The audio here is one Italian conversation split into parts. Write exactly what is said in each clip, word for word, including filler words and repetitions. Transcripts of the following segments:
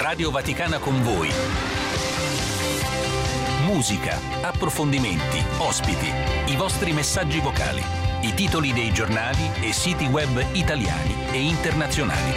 Radio Vaticana con voi. Musica, approfondimenti, ospiti, i vostri messaggi vocali, i titoli dei giornali e siti web italiani e internazionali.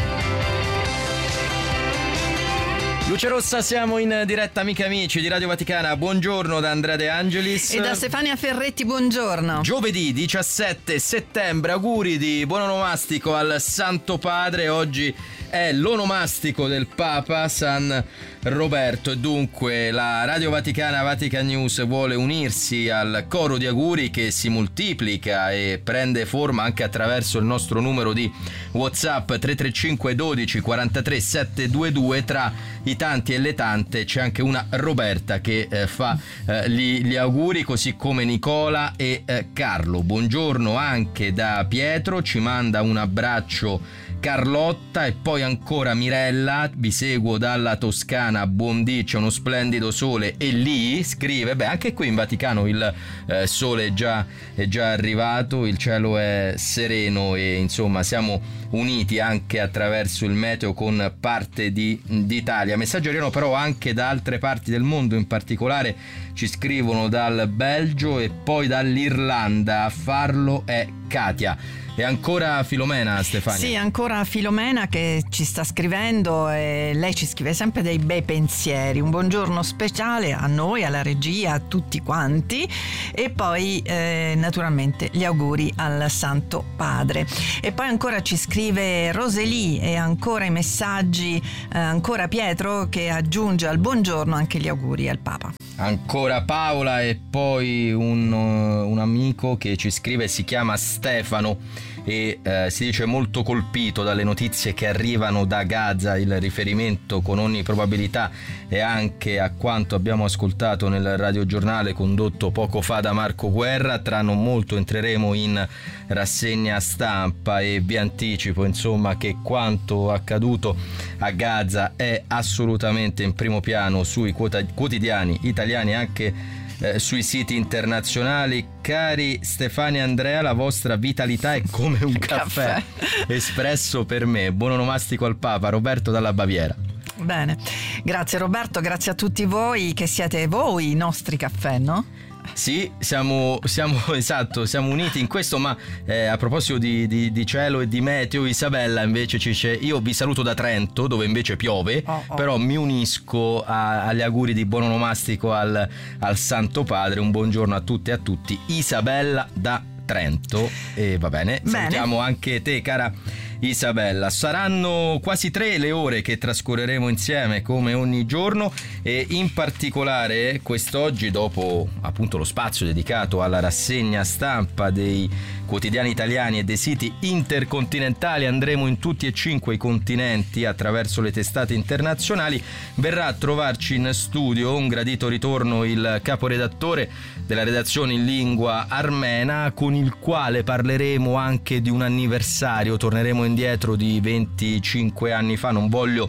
Luce Rossa, siamo in diretta, amiche e amici di Radio Vaticana. Buongiorno da Andrea De Angelis e da Stefania Ferretti, buongiorno. Giovedì diciassette settembre, auguri di buon onomastico al Santo Padre. Oggi è l'onomastico del Papa San Roberto e dunque la Radio Vaticana Vatican News vuole unirsi al coro di auguri che si moltiplica e prende forma anche attraverso il nostro numero di WhatsApp tre tre cinque dodici quarantatré settecentoventidue. Tra i tanti e le tante c'è anche una Roberta che eh, fa eh, gli, gli auguri, così come Nicola e eh, Carlo. Buongiorno anche da Pietro, ci manda un abbraccio Carlotta e poi ancora Mirella, vi seguo dalla Toscana, buondì, c'è uno splendido sole e lì scrive, beh anche qui in Vaticano il eh, sole è già, è già arrivato, il cielo è sereno e insomma siamo uniti anche attraverso il meteo con parte di, d'Italia. Messaggi arrivano però anche da altre parti del mondo, in particolare ci scrivono dal Belgio e poi dall'Irlanda, a farlo è Katia. E ancora Filomena, Stefania? Sì, ancora Filomena che ci sta scrivendo e lei ci scrive sempre dei bei pensieri. Un buongiorno speciale a noi, alla regia, a tutti quanti e poi eh, naturalmente gli auguri al Santo Padre. E poi ancora ci scrive Roselie e ancora i messaggi, eh, ancora Pietro che aggiunge al buongiorno anche gli auguri al Papa. Ancora Paola e poi un, un amico che ci scrive, si chiama Stefano e eh, si dice molto colpito dalle notizie che arrivano da Gaza. Il riferimento con ogni probabilità è anche a quanto abbiamo ascoltato nel radiogiornale condotto poco fa da Marco Guerra. Tra non molto entreremo in rassegna stampa e vi anticipo insomma che quanto accaduto a Gaza è assolutamente in primo piano sui quotidiani italiani e anche eh, sui siti internazionali. Cari Stefania e Andrea, la vostra vitalità è come un caffè, caffè espresso per me. Buon onomastico al Papa. Roberto dalla Baviera. Bene, grazie Roberto, grazie a tutti voi che siete voi i nostri caffè, no? Sì, siamo, siamo esatto, siamo uniti in questo, ma eh, a proposito di, di, di cielo e di meteo, Isabella invece ci dice: io vi saluto da Trento dove invece piove, oh, oh. però mi unisco a, agli auguri di buon onomastico al, al Santo Padre. Un buongiorno a tutte e a tutti. Isabella da Trento. E va bene, bene. Salutiamo anche te, cara Isabella. Saranno quasi tre le ore che trascorreremo insieme come ogni giorno e in particolare quest'oggi, dopo appunto lo spazio dedicato alla rassegna stampa dei quotidiani italiani e dei siti intercontinentali, andremo in tutti e cinque i continenti attraverso le testate internazionali. Verrà a trovarci in studio, un gradito ritorno, il caporedattore della redazione in lingua armena, con il quale parleremo anche di un anniversario. Torneremo indietro di venticinque anni fa, non voglio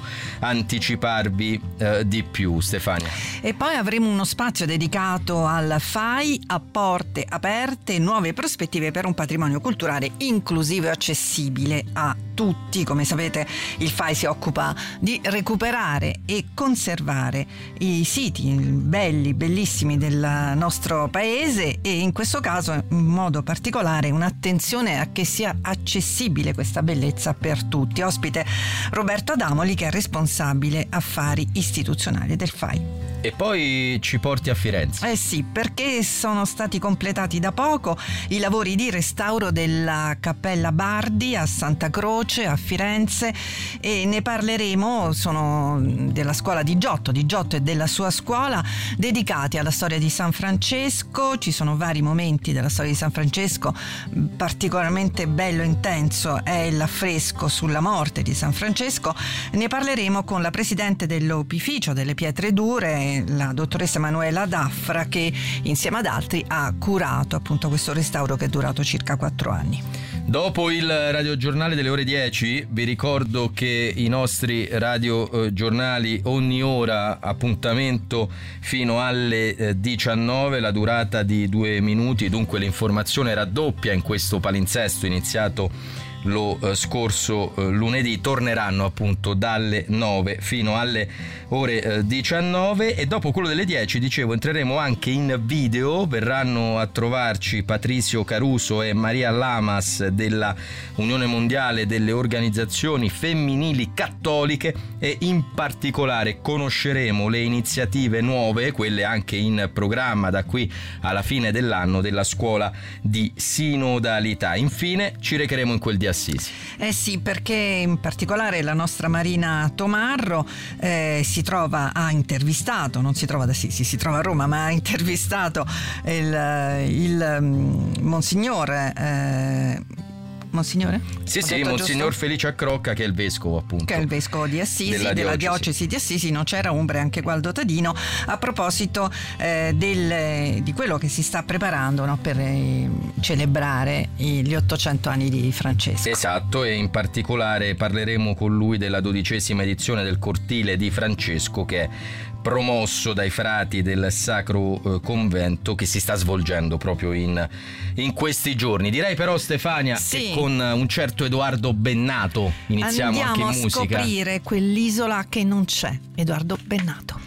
anticiparvi eh, di più, Stefania. E poi avremo uno spazio dedicato al F A I, a porte aperte, nuove prospettive per un patrimonio culturale inclusivo e accessibile a tutti. Come sapete, il F A I si occupa di recuperare e conservare i siti belli, bellissimi del nostro paese e in questo caso in modo particolare un'attenzione a che sia accessibile questa bellezza per tutti. Ospite Roberto Adamoli, che è responsabile affari istituzionali del F A I. E poi ci porti a Firenze. Eh sì, perché sono stati completati da poco i lavori di restauro della Cappella Bardi a Santa Croce a Firenze e ne parleremo. Sono della scuola di Giotto, di Giotto e della sua scuola, dedicati alla storia di San Francesco. Ci sono vari momenti della storia di San Francesco, particolarmente bello e intenso è l'affresco sulla morte di San Francesco. Ne parleremo con la presidente dell'Opificio delle Pietre Dure, la dottoressa Emanuela Daffra, che insieme ad altri ha curato appunto questo restauro che è durato circa quattro anni. Dopo il radiogiornale delle ore dieci vi ricordo che i nostri radiogiornali ogni ora, appuntamento fino alle diciannove, la durata di due minuti, dunque l'informazione raddoppia in questo palinsesto iniziato lo eh, scorso eh, lunedì. Torneranno appunto dalle nove fino alle ore eh, diciannove, e dopo quello delle dieci, dicevo, entreremo anche in video. Verranno a trovarci Patrizio Caruso e Maria Lamas della Unione Mondiale delle Organizzazioni Femminili Cattoliche, e in particolare conosceremo le iniziative nuove, quelle anche in programma da qui alla fine dell'anno, della scuola di sinodalità. Infine ci recheremo in quel di Assisi. Eh sì, perché in particolare la nostra Marina Tomarro eh, si trova, ha intervistato, non si trova ad Assisi, si trova a Roma, ma ha intervistato il, il um, Monsignore eh, Monsignore? Sì, Ho sì, Monsignor giusto? Felice Accrocca, che è il vescovo appunto. Che è il vescovo di Assisi, della, della diocesi. diocesi di Assisi, non c'era ombra anche Gualdo Tadino, a proposito eh, del, di quello che si sta preparando, no, per eh, celebrare gli ottocento anni di Francesco. Esatto, e in particolare parleremo con lui della dodicesima edizione del Cortile di Francesco, che è promosso dai frati del Sacro eh, Convento, che si sta svolgendo proprio in, in questi giorni. Direi però, Stefania, sì, che con un certo Edoardo Bennato iniziamo Andiamo anche in musica. Andiamo a scoprire quell'isola che non c'è, Edoardo Bennato.